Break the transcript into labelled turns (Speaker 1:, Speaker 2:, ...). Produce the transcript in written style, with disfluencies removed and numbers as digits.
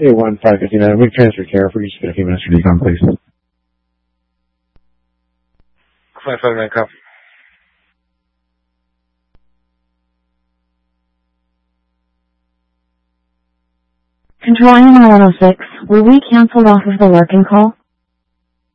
Speaker 1: 81559. We transfer care for you. Just get a few minutes for decon, please. 559 copy.
Speaker 2: Control Animal 106, were we canceled off of the working call?